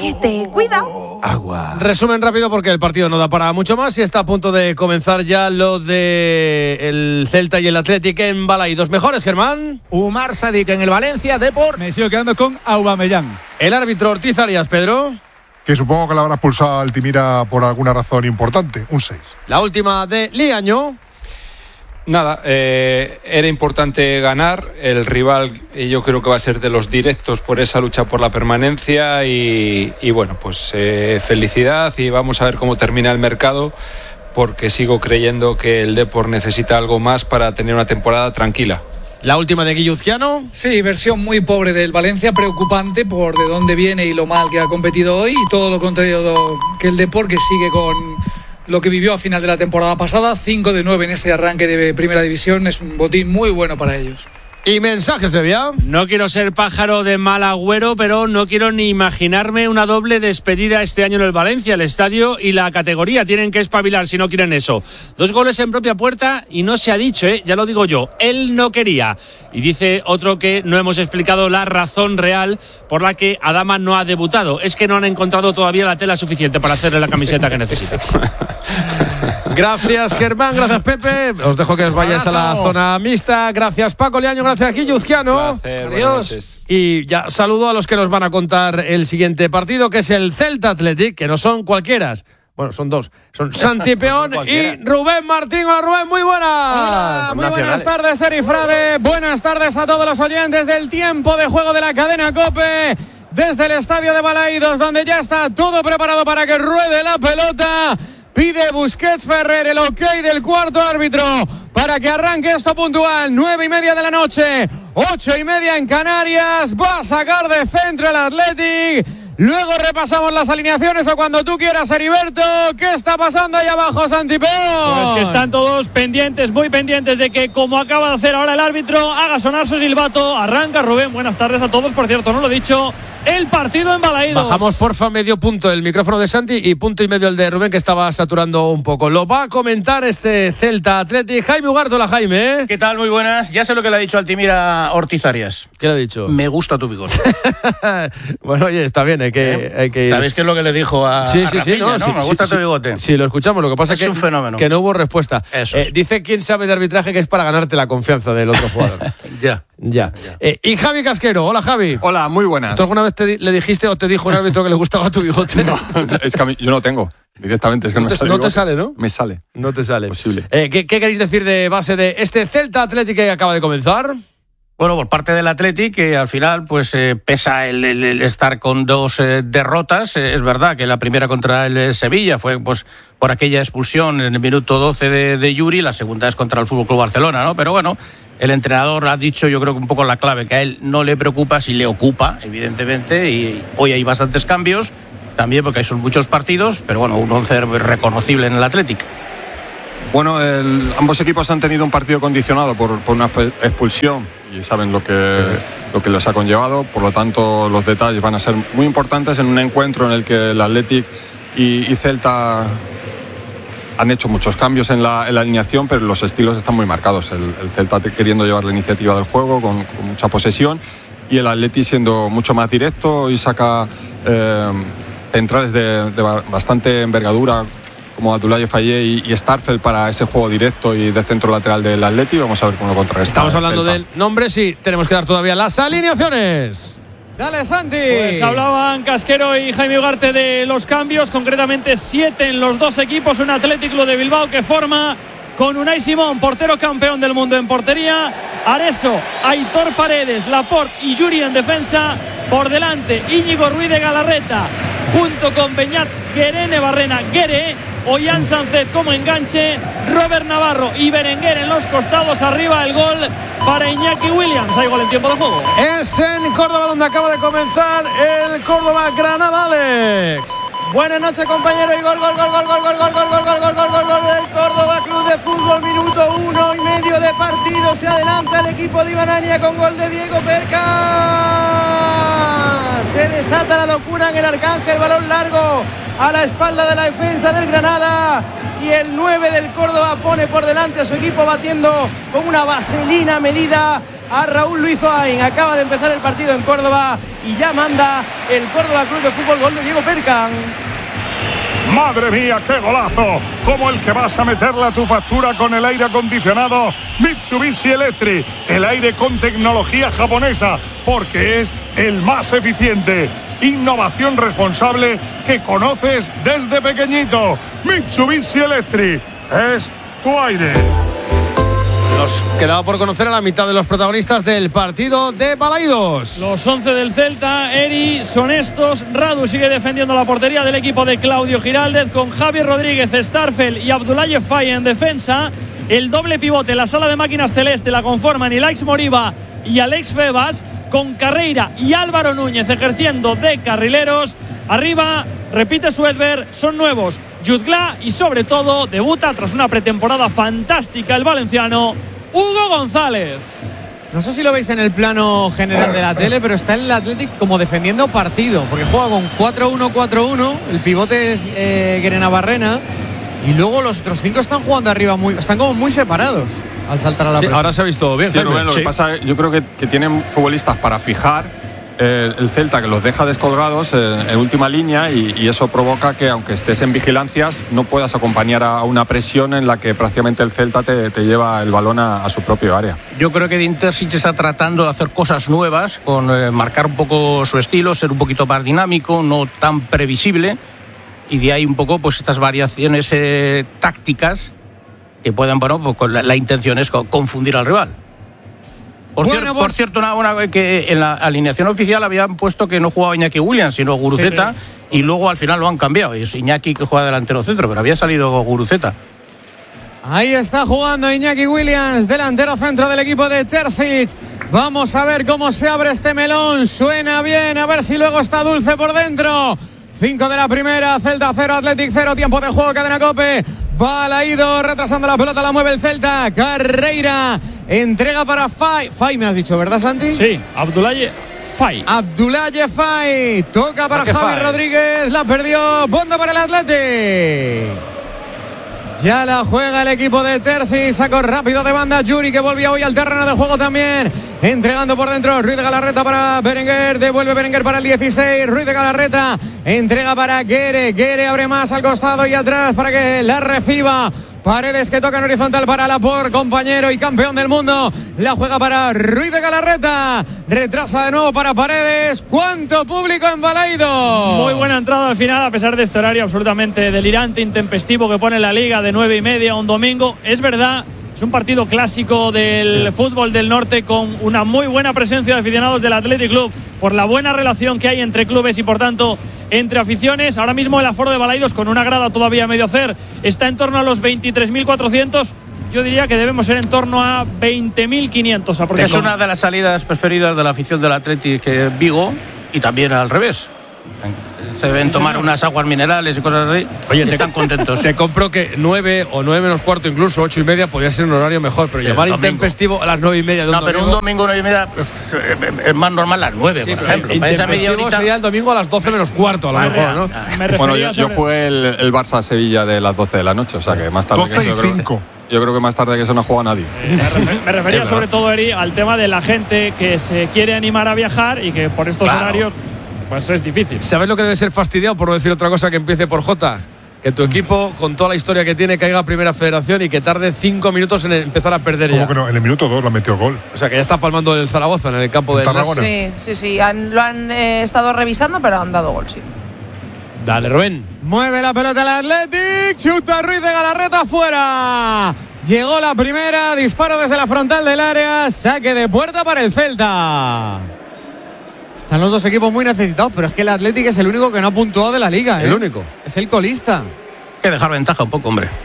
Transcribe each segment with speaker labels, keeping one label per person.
Speaker 1: Paquete, cuidado.
Speaker 2: Agua.
Speaker 3: Resumen rápido porque el partido no da para mucho más y está a punto de comenzar ya lo de el Celta y el Athletic en Balaidos. Mejores, Germán.
Speaker 4: Umar Sadik en el Valencia, Depor.
Speaker 5: Me sigo quedando con Aubameyang.
Speaker 3: El árbitro Ortiz Arias, Pedro.
Speaker 6: Que supongo que le habrá expulsado a Altimira por alguna razón importante, un 6.
Speaker 3: La última de Liaño.
Speaker 7: Nada, era importante ganar. El rival yo creo que va a ser de los directos por esa lucha por la permanencia y bueno, pues felicidad y vamos a ver cómo termina el mercado, porque sigo creyendo que el Depor necesita algo más para tener una temporada tranquila.
Speaker 3: La última de Guilluzquiano.
Speaker 8: Sí, versión muy pobre del Valencia, preocupante por de dónde viene y lo mal que ha competido hoy, y todo lo contrario que el Depor, que sigue con lo que vivió a final de la temporada pasada. 5 de 9 en este arranque de Primera División, es un botín muy bueno para ellos.
Speaker 3: Y mensaje, Sevilla.
Speaker 9: No quiero ser pájaro de mal agüero, pero no quiero ni imaginarme una doble despedida este año en el Valencia. El estadio y la categoría tienen que espabilar si no quieren eso. 2 goles en propia puerta y no se ha dicho, ya lo digo yo, él no quería. Y dice otro que no hemos explicado la razón real por la que Adama no ha debutado. Es que no han encontrado todavía la tela suficiente para hacerle la camiseta que necesita.
Speaker 3: Gracias, Germán. Gracias, Pepe. Os dejo que os vayáis a la zona mixta. Gracias, Paco Liaño. Gracias, Guilluzquiano.
Speaker 8: Adiós.
Speaker 3: Y ya saludo a los que nos van a contar el siguiente partido, que es el Celta Athletic, que no son cualquiera. Bueno, son 2. Son Santi Peón y Rubén Martín. Hola, Rubén, muy buenas.
Speaker 10: Hola, muy buenas tardes, Eri Frade. Buenas tardes a todos los oyentes del tiempo de juego de la cadena COPE. Desde el estadio de Balaidos, donde ya está todo preparado para que ruede la pelota. Pide Busquets Ferrer el ok del cuarto árbitro para que arranque esto puntual. 9:30 de la noche, 8:30 en Canarias. Va a sacar de centro el Athletic. Luego repasamos las alineaciones o cuando tú quieras, Heriberto. ¿Qué está pasando ahí abajo, Santi Peón?
Speaker 11: Pues que están todos pendientes, muy pendientes de que, como acaba de hacer ahora el árbitro, haga sonar su silbato. Arranca Rubén. Buenas tardes a todos. Por cierto, no lo he dicho, el partido en Balaidos.
Speaker 3: Bajamos, porfa, medio punto el micrófono de Santi y punto y medio el de Rubén, que estaba saturando un poco. Lo va a comentar este Celta Athletic. Jaime Ugártola. Jaime.
Speaker 4: ¿Qué tal? Muy buenas. Ya sé lo que le ha dicho Altimira Ortiz Arias.
Speaker 3: ¿Qué le ha dicho?
Speaker 4: Me gusta tu bigote.
Speaker 3: Bueno, oye, está bien, hay que ir.
Speaker 4: ¿Sabéis qué es lo que le dijo a Rafinha,
Speaker 3: no,
Speaker 4: ¿no?
Speaker 3: Sí,
Speaker 4: me gusta tu bigote.
Speaker 3: Sí, lo escuchamos. Lo que pasa es
Speaker 4: un fenómeno.
Speaker 3: Que no hubo respuesta.
Speaker 4: Eso es.
Speaker 3: Dice quien sabe de arbitraje que es para ganarte la confianza del otro jugador.
Speaker 4: Ya.
Speaker 3: Y Javi Casquero. Hola, Javi.
Speaker 2: Hola, muy buenas.
Speaker 3: ¿Tú alguna vez le dijiste o te dijo un árbitro que le gustaba tu bigote?
Speaker 2: No, es que yo no tengo. Directamente, es que no me sale.
Speaker 3: No te sale, ¿no?
Speaker 2: Me sale.
Speaker 3: No te sale.
Speaker 2: Posible.
Speaker 3: ¿Qué queréis decir de base de este Celta Athletic que acaba de comenzar?
Speaker 4: Bueno, por parte del Athletic, que al final pues pesa el estar con 2 derrotas. Es verdad que la primera contra el Sevilla fue pues por aquella expulsión en el minuto 12 de Yuri, la segunda es contra el FC Barcelona, ¿no? Pero bueno, el entrenador ha dicho, yo creo que un poco la clave, que a él no le preocupa, si le ocupa, evidentemente, y hoy hay bastantes cambios, también porque son muchos partidos, pero bueno, un 11 reconocible en el Athletic.
Speaker 2: Bueno, ambos equipos han tenido un partido condicionado por una expulsión y saben lo que les ha conllevado, por lo tanto los detalles van a ser muy importantes en un encuentro en el que el Athletic y Celta han hecho muchos cambios en la alineación, pero los estilos están muy marcados. El Celta queriendo llevar la iniciativa del juego con mucha posesión y el Athletic siendo mucho más directo y saca centrales de bastante envergadura como Abdoulaye Faye y Starfelt para ese juego directo y de centro lateral del Atleti. Vamos a ver cómo lo contrarresta.
Speaker 3: Estamos hablando del nombre, sí. Tenemos que dar todavía las alineaciones.
Speaker 10: Dale, Santi.
Speaker 11: Pues hablaban Casquero y Jaime Ugarte de los cambios, concretamente 7 en los 2 equipos. Un Atlético de Bilbao que forma con Unai Simón, portero campeón del mundo en portería, Areso, Aitor Paredes, Laporte y Yuri en defensa. Por delante, Íñigo Ruiz de Galarreta, junto con Beñat Guerene Barrena Guere, Ollán Sánchez como enganche, Robert Navarro y Berenguer en los costados. Arriba el gol para Iñaki Williams. Hay gol en tiempo de juego.
Speaker 3: Es en Córdoba donde acaba de comenzar el Córdoba-Granada, Alex.
Speaker 10: Buenas noches, compañeros, y gol del Córdoba Club de Fútbol, minuto 1:30 de partido. Se adelanta el equipo de Ibanania con gol de Diego Perca. Se desata la locura en el Arcángel, balón largo a la espalda de la defensa del Granada, y el 9 del Córdoba pone por delante a su equipo, batiendo con una vaselina medida
Speaker 1: a Raúl Luis Oain. Acaba de empezar el partido en Córdoba y ya manda el Córdoba Club de Fútbol. Gol de Diego Percan.
Speaker 5: ¡Madre mía, qué golazo! Como el que vas a meterle a tu factura con el aire acondicionado Mitsubishi Electric. El aire con tecnología japonesa, porque es el más eficiente. Innovación responsable que conoces desde pequeñito. Mitsubishi Electric es tu aire.
Speaker 3: Nos quedaba por conocer a la mitad de los protagonistas del partido de Balaidos.
Speaker 11: Los 11 del Celta, Eri, son estos. Radu sigue defendiendo la portería del equipo de Claudio Giraldez, con Javi Rodríguez, Starfel y Abdoulaye Faye en defensa. El doble pivote, la sala de máquinas celeste, la conforman Ilaix Moriba y Alex Febas, con Carreira y Álvaro Núñez ejerciendo de carrileros. Arriba, repite Suedberg, son nuevos Jutgla y sobre todo debuta tras una pretemporada fantástica el valenciano Hugo González.
Speaker 10: No sé si lo veis en el plano general de la tele, pero está el Athletic como defendiendo partido, porque juega con 4-1-4-1, el pivote es Guerena-Barrena, y luego los otros 5 están jugando arriba, están como muy separados al saltar a la presión.
Speaker 3: Ahora se ha visto bien.
Speaker 2: Sí, Rubén, lo que pasa, yo creo que tienen futbolistas para fijar el Celta, que los deja descolgados en última línea, y eso provoca que, aunque estés en vigilancias, no puedas acompañar a una presión en la que prácticamente el Celta te lleva el balón a su propio área.
Speaker 4: Yo creo que Dinterzic está tratando de hacer cosas nuevas, con marcar un poco su estilo, ser un poquito más dinámico, no tan previsible, y de ahí un poco pues estas variaciones tácticas que puedan, bueno, pues, la intención es confundir al rival. Por cierto, una que en la alineación oficial habían puesto que no jugaba Iñaki Williams, sino Guruceta, y luego al final lo han cambiado. Y es Iñaki que juega delantero centro, pero había salido Guruceta.
Speaker 10: Ahí está jugando Iñaki Williams, delantero centro del equipo de Terzic. Vamos a ver cómo se abre este melón. Suena bien, a ver si luego está dulce por dentro. 5 de la primera, Celta 0, Athletic 0, tiempo de juego, Cadena COPE. Balaidos retrasando la pelota, la mueve el Celta. Carreira entrega para Faye. Faye me has dicho, ¿verdad, Santi?
Speaker 11: Sí, Abdoulaye Faye.
Speaker 10: Abdoulaye Faye. Toca para Javi Rodríguez. La perdió. Bonda para el Athletic. Ya la juega el equipo de Terzi. Sacó rápido de banda Yuri, que volvía hoy al terreno de juego también. Entregando por dentro Ruiz de Galarreta para Berenguer. Devuelve Berenguer para el 16. Ruiz de Galarreta entrega para Guere. Guere abre más al costado y atrás para que la reciba Paredes, que toca en horizontal para Laporte, compañero y campeón del mundo. La juega para Ruiz de Galarreta. Retrasa de nuevo para Paredes. ¿Cuánto público en Balaidos?
Speaker 11: Muy buena entrada al final, a pesar de este horario absolutamente delirante, intempestivo que pone la Liga de 9:30 un domingo. Es verdad, es un partido clásico del fútbol del norte, con una muy buena presencia de aficionados del Athletic Club, por la buena relación que hay entre clubes y por tanto entre aficiones. Ahora mismo el aforo de Balaidos, con una grada todavía a medio hacer, está en torno a los 23.400. Yo diría que debemos ser en torno a 20.500 aproximadamente.
Speaker 4: Es una de las salidas preferidas de la afición del Athletic Vigo, y también al revés. Se deben tomar unas aguas minerales y cosas así.
Speaker 3: Oye,
Speaker 4: y están contentos.
Speaker 3: Te compro que 9 o 9 menos cuarto, incluso 8:30, podría ser un horario mejor, pero llamar intempestivo a las 9:30 de un domingo.
Speaker 4: Pero un domingo 9:30 pues, es más normal las 9, por ejemplo.
Speaker 3: Intempestivo sería el domingo a las 12 menos cuarto, a lo mejor, ¿no?
Speaker 2: Bueno, yo jugué el Barça-Sevilla de las 12 de la noche, o sea que más tarde
Speaker 6: 12
Speaker 2: que eso,
Speaker 6: y 5.
Speaker 2: Yo creo que más tarde que eso no juega nadie.
Speaker 11: Me refería sobre todo, Eri, al tema de la gente que se quiere animar a viajar y que por estos horarios pues es difícil.
Speaker 3: ¿Sabes lo que debe ser fastidiado, por no decir otra cosa, que empiece por J? Que tu equipo, con toda la historia que tiene, caiga a Primera Federación y que tarde 5 minutos en empezar a perder ya.
Speaker 6: ¿Cómo que no? En el minuto 2 lo ha metido gol.
Speaker 3: O sea, que ya está palmando el Zaragoza en el campo de
Speaker 6: Tarragona.
Speaker 12: Sí. Lo han estado revisando, pero han dado gol, sí.
Speaker 3: Dale, Rubén.
Speaker 10: Mueve la pelota el Athletic. Chuta Ruiz de Galarreta fuera. Llegó la primera. Disparo desde la frontal del área. Saque de puerta para el Celta. Están los dos equipos muy necesitados, pero es que el Athletic es el único que no ha puntuado de la Liga.
Speaker 3: El único.
Speaker 10: Es el colista.
Speaker 4: Hay que dejar ventaja un poco, hombre.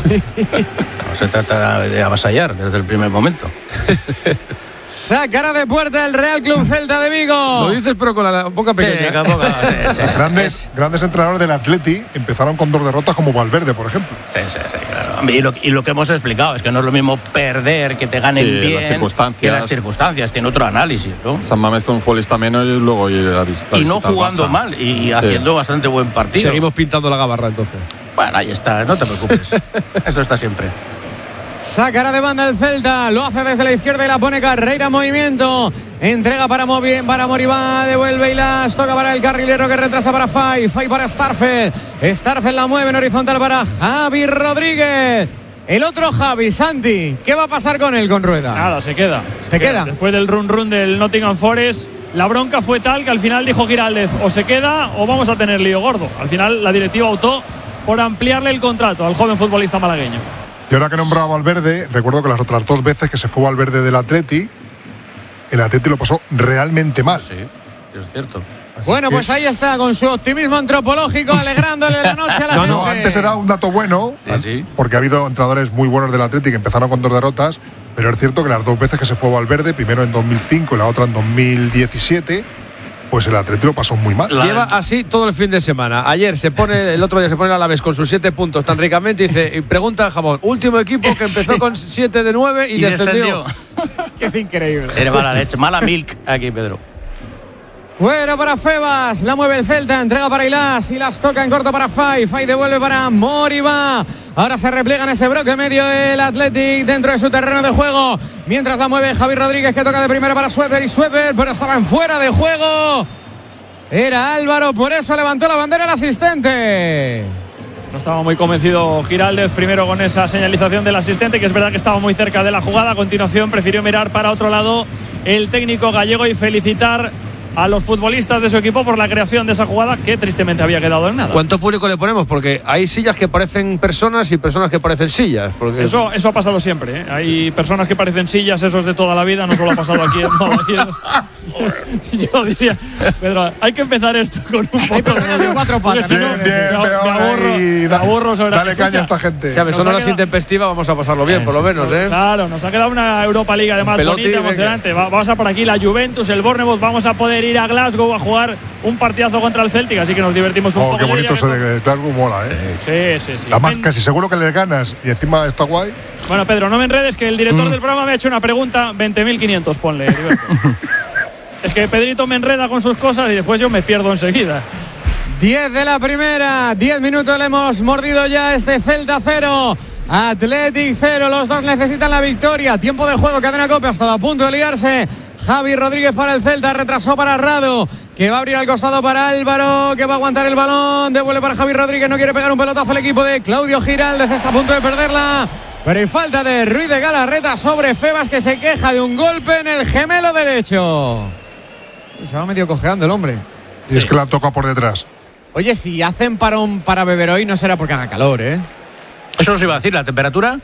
Speaker 4: No se trata de avasallar desde el primer momento.
Speaker 10: Sacará de puerta el Real Club Celta de Vigo.
Speaker 3: Lo dices, pero con la boca pequeña.
Speaker 6: Grandes entrenadores del Atleti empezaron con 2 derrotas, como Valverde, por ejemplo.
Speaker 4: Sí, claro. Y lo que hemos explicado es que no es lo mismo perder, que te ganen bien, que las circunstancias. Tiene otro análisis, ¿no?
Speaker 2: San Mamés con un futbolista menos y luego
Speaker 4: y no jugando mal y haciendo bastante buen partido.
Speaker 3: Seguimos pintando la gabarra, entonces.
Speaker 4: Bueno, ahí está, no te preocupes. Esto está siempre.
Speaker 10: Sacará de banda el Celta, lo hace desde la izquierda y la pone Carreira en movimiento. Entrega para Moribá, devuelve y las toca para el carrilero que retrasa para Fay para Starfel. Starfel la mueve en horizontal para Javi Rodríguez. El otro Javi, Santi, ¿qué va a pasar con él, con Rueda?
Speaker 11: Nada, se queda.
Speaker 10: ¿Se queda?
Speaker 11: Después del run del Nottingham Forest, la bronca fue tal que al final dijo Giraldez, o se queda o vamos a tener lío gordo. Al final la directiva optó por ampliarle el contrato al joven futbolista malagueño.
Speaker 6: Y ahora que nombraba Valverde, recuerdo que las otras 2 veces que se fue Valverde del Atleti, el Atleti lo pasó realmente mal.
Speaker 4: Sí, es cierto.
Speaker 10: Bueno, pues ahí está, con su optimismo antropológico, alegrándole la noche a la gente.
Speaker 6: No, antes era un dato bueno, porque ha habido entrenadores muy buenos del Atleti que empezaron con 2 derrotas, pero es cierto que las 2 veces que se fue Valverde, primero en 2005 y la otra en 2017, pues el Atleti lo pasó muy mal.
Speaker 3: Lleva así todo el fin de semana. El otro día se pone el Alavés con sus 7 puntos tan ricamente y pregunta al Jamón, último equipo que empezó con 7 de 9 y descendió.
Speaker 10: Que es increíble.
Speaker 4: Era mala leche, mala milk aquí, Pedro.
Speaker 10: Fuera para Febas, la mueve el Celta, entrega para Ilas toca en corto para Fay devuelve para Moribá. Ahora se repliega en ese bloque medio el Athletic dentro de su terreno de juego, mientras la mueve Javi Rodríguez, que toca de primera para Suéter, pero estaban fuera de juego. Era Álvaro, por eso levantó la bandera el asistente.
Speaker 11: No estaba muy convencido Giraldez primero con esa señalización del asistente, que es verdad que estaba muy cerca de la jugada. A continuación prefirió mirar para otro lado el técnico gallego y felicitar a los futbolistas de su equipo por la creación de esa jugada que tristemente había quedado en nada.
Speaker 3: ¿Cuánto público le ponemos? Porque hay sillas que parecen personas y personas que parecen sillas. Porque
Speaker 11: eso ha pasado siempre, ¿eh? Hay personas que parecen sillas, eso es de toda la vida, no solo ha pasado aquí en Malagueños. Yo diría, Pedro, hay que empezar esto con un poco
Speaker 10: de 4 patas.
Speaker 11: Si no, me aburro sobre
Speaker 6: dale caña a esta gente.
Speaker 3: Si a son horas intempestivas, vamos a pasarlo bien, por lo menos, ¿eh?
Speaker 11: Claro, nos ha quedado una Europa League además bonita, emocionante. Vamos a por aquí la Juventus, el Bournemouth, vamos a poder ir a Glasgow a jugar un partidazo contra el Celtic, así que nos divertimos un poco.
Speaker 6: Qué bonito ese de Glasgow, mola,
Speaker 11: Sí.
Speaker 6: Además, casi seguro que le ganas y encima está guay.
Speaker 11: Bueno, Pedro, no me enredes, que el director del programa me ha hecho una pregunta. 20.500, ponle, Heriberto. Es que Pedrito me enreda con sus cosas y después yo me pierdo enseguida.
Speaker 10: 10 de la primera, 10 minutos le hemos mordido ya este Celta 0, Athletic 0, los dos necesitan la victoria. Tiempo de juego, Cadena COPE, ha estado a punto de liarse. Javi Rodríguez para el Celta, retrasó para Rado, que va a abrir al costado para Álvaro, que va a aguantar el balón, devuelve para Javi Rodríguez, no quiere pegar un pelotazo el equipo de Claudio Giraldez, está a punto de perderla, pero hay falta de Ruiz de Galarreta sobre Febas, que se queja de un golpe en el gemelo derecho. Se va medio cojeando el hombre.
Speaker 6: Y es que la toca por detrás.
Speaker 10: Oye, si hacen parón para beber hoy, no será porque haga calor, ¿eh?
Speaker 4: Eso os iba a decir, ¿la temperatura?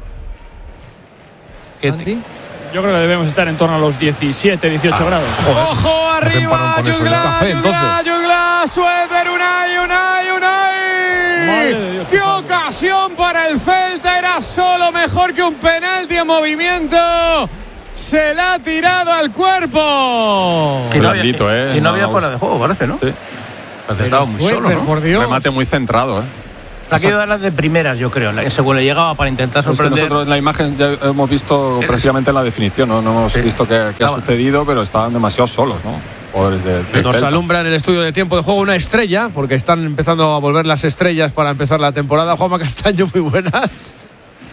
Speaker 10: ¿Santi?
Speaker 11: Yo creo que debemos estar en torno a los 17, 18 grados.
Speaker 10: ¡Ojo arriba! Yugla, Suéter, Unai. ¡Qué ocasión para el Celta! Era solo mejor que un penalti en movimiento. Se la ha tirado al cuerpo.
Speaker 2: Blandito,
Speaker 4: y no había fuera de juego, parece, ¿no?
Speaker 2: Sí.
Speaker 4: Estaba muy solo, ¿no?
Speaker 10: Por Dios.
Speaker 2: Remate muy centrado,
Speaker 4: Ha querido dar las de primeras, yo creo, según le llegaba para intentar sorprender.
Speaker 2: Nosotros en la imagen ya hemos visto precisamente la definición, no hemos visto qué ha sucedido, pero estaban demasiado solos, ¿no?
Speaker 3: Nos alumbra en el estudio de tiempo de juego una estrella, porque están empezando a volver las estrellas para empezar la temporada. Juanma Castaño, muy buenas.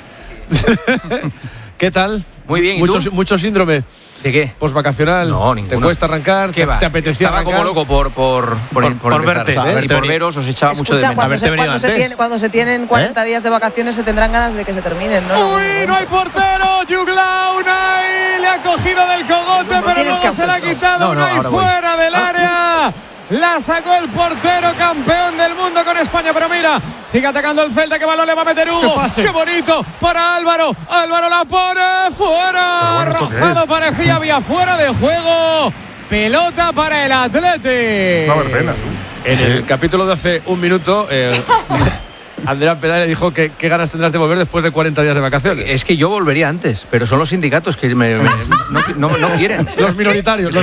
Speaker 3: ¿Qué tal?
Speaker 4: Muy bien, ¿y
Speaker 3: mucho síndrome.
Speaker 4: ¿De qué?
Speaker 3: Postvacacional.
Speaker 4: No, ninguno.
Speaker 3: ¿Te cuesta arrancar?
Speaker 4: ¿Qué va?
Speaker 3: ¿Te apetecía
Speaker 4: Estaba
Speaker 3: arrancar?
Speaker 4: como loco por verte. Y por veros, os echaba mucho de menos.
Speaker 12: Cuando se tienen 40 días de vacaciones se tendrán ganas de que se terminen, ¿no?
Speaker 10: ¡Uy, no hay portero! Yugla, Unai le ha cogido del cogote, pero luego se la ha quitado. Unai fuera del área. La sacó el portero, campeón del mundo con España, pero mira, sigue atacando el Celta, que balón le va a meter Hugo. ¡Qué bonito! Para Álvaro. Álvaro la pone fuera. Rozado parecía, había fuera de juego. Pelota para el Athletic.
Speaker 6: No va a haber pena.
Speaker 3: En el capítulo de hace un minuto, Andrea Pedal le dijo que qué ganas tendrás de volver después de 40 días de vacaciones.
Speaker 13: Es que yo volvería antes, pero son los sindicatos que no quieren.
Speaker 3: Los minoritarios.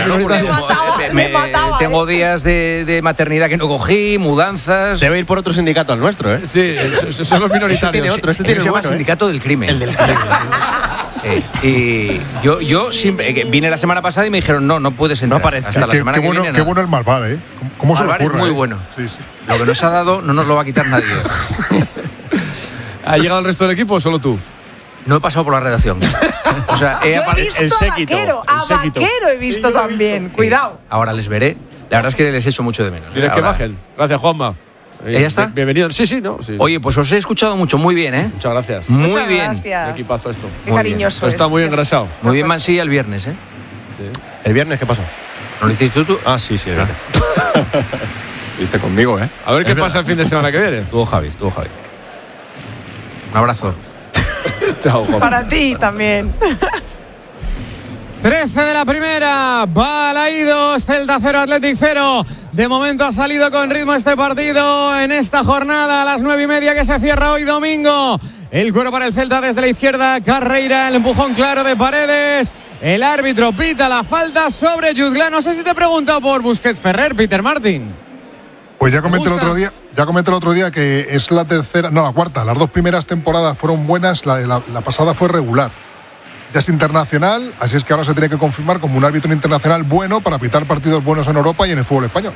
Speaker 13: Tengo días de maternidad que no cogí, mudanzas.
Speaker 1: Debe ir por otro sindicato al nuestro, ¿eh?
Speaker 3: Sí, son los minoritarios.
Speaker 13: Este tiene otro, se llama sindicato del crimen.
Speaker 1: El del crimen.
Speaker 13: Y yo siempre vine la semana pasada y me dijeron no puedes entrar.
Speaker 1: No aparece.
Speaker 13: Hasta la semana que viene.
Speaker 6: Qué bueno el Malvar, ¿eh? ¿Cómo se le ocurre?
Speaker 13: Es muy bueno.
Speaker 6: Sí.
Speaker 13: Lo que nos ha dado no nos lo va a quitar nadie.
Speaker 3: ¿Ha llegado el resto del equipo o solo tú?
Speaker 13: No he pasado por la redacción. O sea,
Speaker 12: Yo he visto
Speaker 3: el séquito,
Speaker 12: a Vaquero he visto también. Cuidado.
Speaker 13: Ahora les veré. La verdad es que les echo mucho de menos.
Speaker 3: Tienes que bajen. Gracias, Juanma.
Speaker 13: ¿Ya está?
Speaker 3: Bienvenido. Sí, ¿no? Sí.
Speaker 13: Oye, pues os he escuchado mucho. Muy bien, ¿eh?
Speaker 3: Muchas gracias.
Speaker 13: Muy
Speaker 12: Muchas
Speaker 13: bien.
Speaker 12: gracias.
Speaker 3: Qué equipazo esto.
Speaker 12: Qué cariñoso es.
Speaker 3: Está muy engrasado.
Speaker 13: Muy bien Mansilla el viernes, ¿eh?
Speaker 3: Sí.
Speaker 14: ¿El viernes qué pasó?
Speaker 13: ¿No lo hiciste tú?
Speaker 14: Ah, sí, el viernes.
Speaker 2: Viste conmigo, ¿eh?
Speaker 3: A ver qué pasa el fin de semana que viene.
Speaker 14: Estuvo Javi.
Speaker 13: Un abrazo.
Speaker 3: Chao, Juanma.
Speaker 12: Para ti también.
Speaker 10: 13 de la primera, Balaidos, Celta 0, Athletic 0. De momento ha salido con ritmo este partido en esta jornada a las 9:30 que se cierra hoy domingo. El cuero para el Celta desde la izquierda, Carreira, el empujón claro de Paredes. El árbitro pita la falta sobre Jutgla. No sé si te he preguntado por Busquets Ferrer, Peter Martin.
Speaker 6: Pues ya comenté el otro día que es la cuarta. Las dos primeras temporadas fueron buenas, la pasada fue regular. Ya es internacional, así es que ahora se tiene que confirmar como un árbitro internacional bueno para pitar partidos buenos en Europa y en el fútbol español.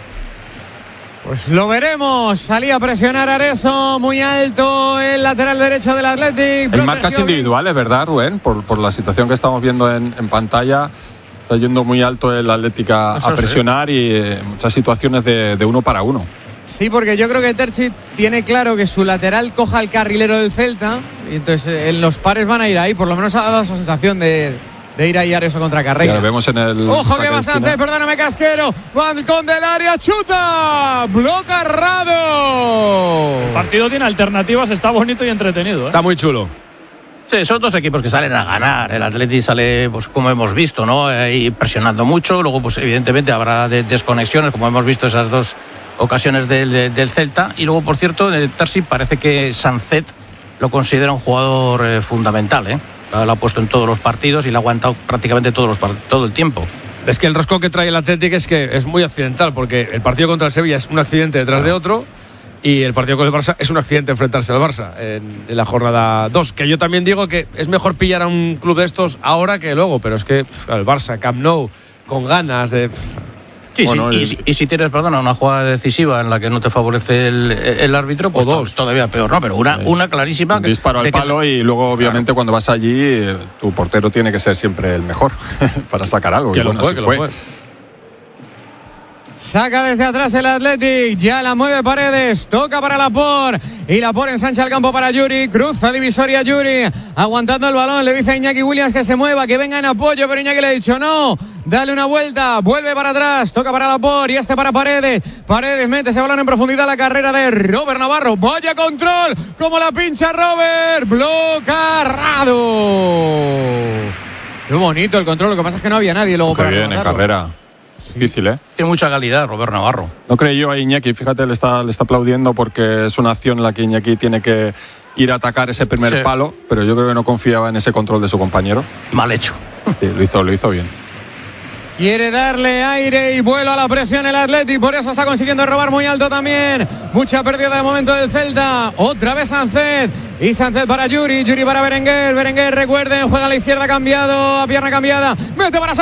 Speaker 10: Pues lo veremos. Salía a presionar Areso, muy alto el lateral derecho del Athletic.
Speaker 2: Hay marcas individuales, ¿verdad, Rubén? Por la situación que estamos viendo en pantalla, está yendo muy alto el Athletic a presionar y muchas situaciones de uno para uno.
Speaker 10: Sí, porque yo creo que Terzic tiene claro que su lateral coja el carrilero del Celta y entonces en los pares van a ir ahí. Por lo menos ha dado esa sensación de ir ahí Areso contra Carreira.
Speaker 2: Ya lo vemos en el...
Speaker 10: Ojo que va Sánchez, perdóname Casquero. Balcón del área, chuta. Bloca Rado.
Speaker 11: El partido tiene alternativas, está bonito y entretenido.
Speaker 3: Está muy chulo.
Speaker 4: Sí, son dos equipos que salen a ganar. El Atleti sale, pues como hemos visto, ¿no? Y presionando mucho. Luego, pues evidentemente habrá desconexiones, como hemos visto esas dos ocasiones del Celta. Y luego, por cierto, en el Terzic parece que Sancet lo considera un jugador fundamental, ¿eh? Lo ha puesto en todos los partidos y lo ha aguantado prácticamente todo el tiempo.
Speaker 3: Es que el rosco que trae el Athletic es que es muy accidental, porque el partido contra el Sevilla es un accidente detrás de otro y el partido con el Barça es un accidente enfrentarse al Barça en la jornada 2. Que yo también digo que es mejor pillar a un club de estos ahora que luego, pero es que el Barça, Camp Nou, con ganas de...
Speaker 4: Sí, bueno, sí. Y si tienes, una jugada decisiva en la que no te favorece el árbitro, pues dos, todavía peor, ¿no? Pero una clarísima.
Speaker 2: Un disparo al palo y luego, obviamente, cuando vas allí, tu portero tiene que ser siempre el mejor para sacar algo.
Speaker 3: Que lo fue.
Speaker 10: Saca desde atrás el Athletic, ya la mueve Paredes, toca para Laporte y Laporte ensancha el campo para Yuri, cruza divisoria Yuri, aguantando el balón, le dice a Iñaki Williams que se mueva, que venga en apoyo, pero Iñaki le ha dicho no, dale una vuelta, vuelve para atrás, toca para Laporte y para Paredes, Paredes mete ese balón en profundidad, la carrera de Robert Navarro, vaya control, como la pincha Robert, bloca Rado. Qué bonito el control, lo que pasa es que no había nadie luego para
Speaker 2: bien en carrera. Difícil, ¿eh?
Speaker 4: Tiene mucha calidad Robert Navarro.
Speaker 2: No creo yo a Iñaki, fíjate, le está aplaudiendo porque es una acción en la que Iñaki tiene que ir a atacar ese primer palo, pero yo creo que no confiaba en ese control de su compañero.
Speaker 4: Mal hecho.
Speaker 2: Sí, lo hizo bien.
Speaker 10: Quiere darle aire y vuelo a la presión el Athletic, por eso está consiguiendo robar muy alto también. Mucha pérdida de momento del Celta. Otra vez Sancet. Y Sancet para Yuri, Yuri para Berenguer. Berenguer, recuerden, juega a la izquierda cambiado, a pierna cambiada. Mete para